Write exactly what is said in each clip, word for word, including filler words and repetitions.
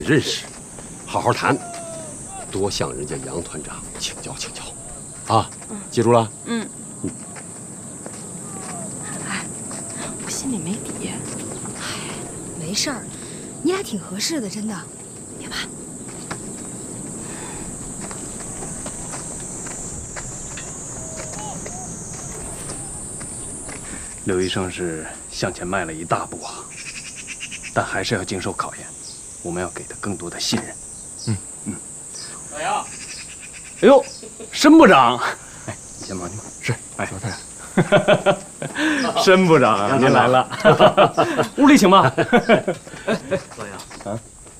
认识，好好谈，多向人家杨团长请教请教，啊，嗯、记住了？ 嗯。嗯。哎，我心里没底。哎，没事儿，你俩挺合适的，真的，别怕。 刘医生是向前迈了一大步啊，但还是要经受考验。我们要给他更多的信任。嗯嗯。老杨，哎呦，申部长，哎，你先忙，你忙。是，哎，老太太。申部长啊，您来了，屋里请吧。哎哎，老杨啊，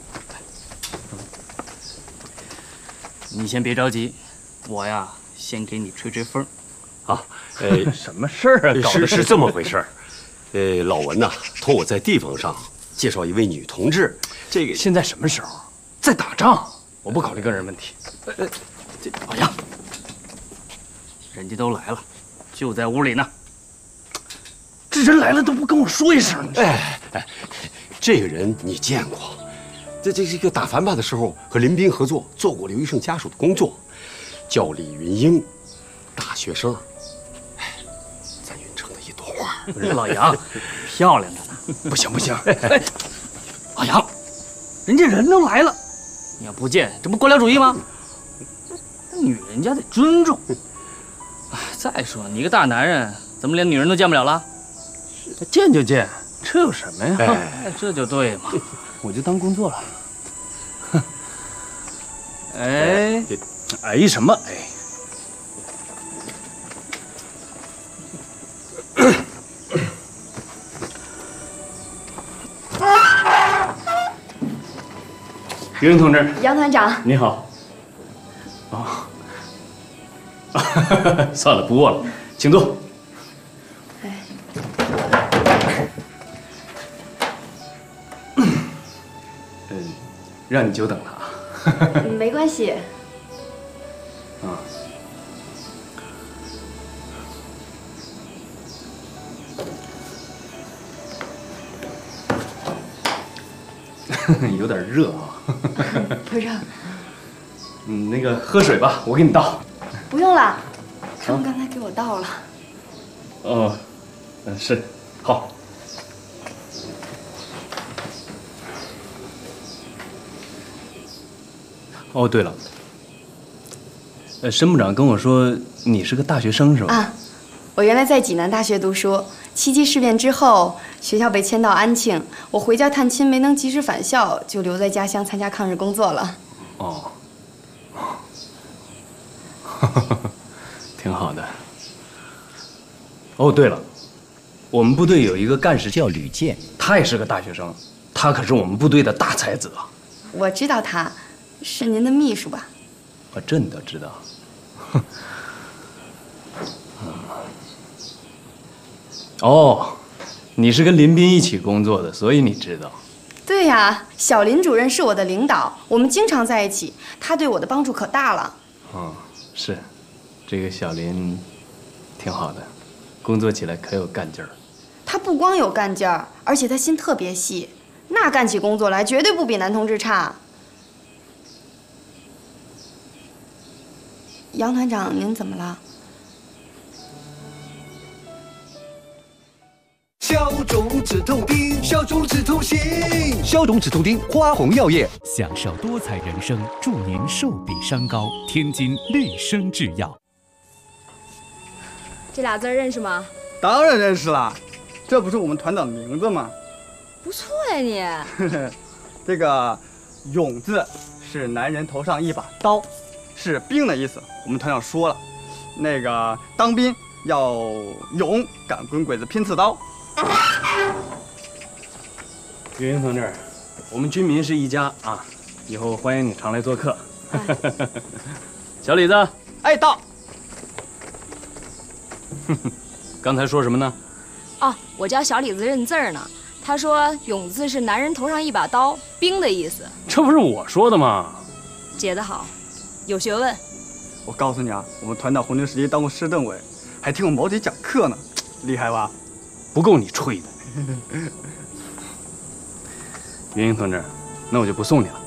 你先别着急，我呀先给你吹吹风。 啊，呃， 什么事儿啊？ 是是这么回事儿。呃，老文呐，托我在地方上介绍一位女同志。这个现在什么时候？在打仗，我不考虑个人问题。呃， 这老杨，人家都来了，就在屋里呢。 这人来了都不跟我说一声。 哎哎，这个人你见过？在这这个打反靶的时候和林斌合作，做过刘医生家属的工作，叫李云英，大学生。哎，咱云城的一朵花。 不是老杨，漂亮着呢。 不行不行， 哎，老杨，人家人都来了，你要不见，这不官僚主义吗？这女人家得尊重。哎，再说你个大男人，怎么连女人都见不了了？ 见就见，这有什么呀？ 哎，这就对嘛， 我就当工作了。哼， 哎， 哎什么哎？云同志， 杨团长， 你好。哦，算了，不过了，请坐。 哎， 嗯，让你久等了啊。 没关系。 啊。有点热啊。 不热。 嗯，那个喝水吧，我给你倒。 不用了，他们刚才给我倒了。 哦，嗯，是，好。哦，对了，呃，申部长跟我说你是个大学生是吧？ 啊，我原来在济南大学读书，七七事变之后，学校被迁到安庆，我回家探亲没能及时返校，就留在家乡参加抗日工作了。 哦，挺好的。哦，对了，我们部队有一个干事叫吕健，他也是个大学生，他可是我们部队的大才子啊。 我知道他，是您的秘书吧？ 啊，这你都知道。哦，你是跟林斌一起工作的，所以你知道。 对呀，小林主任是我的领导，我们经常在一起，他对我的帮助可大了。 嗯，是，这个小林挺好的，工作起来可有干劲儿。 他不光有干劲儿，而且他心特别细，那干起工作来绝对不比男同志差。杨团长，您怎么了？ 消肿止痛丁，消肿止痛行，消肿止痛丁，花红药业， 享受多彩人生，祝您寿比山高。天津绿生制药。 这俩字认识吗？ 当然认识了，这不是我们团长的名字吗？ 不错呀你。 这个“勇”字是男人头上一把刀，是兵的意思。我们团长说了，那个当兵要勇，敢跟鬼子拼刺刀。 云英同志，我们军民是一家啊，以后欢迎你常来做客。小李子， 哎，到。 刚才说什么呢？ 哦，我教小李子认字儿呢。他说“勇”字是男人头上一把刀，兵的意思。 这不是我说的吗？ 解得好，有学问。 我告诉你啊，我们团长红军时期当过师政委，还听过毛主席讲课呢，厉害吧？ 不够你吹的。云英同志，那我就不送你了。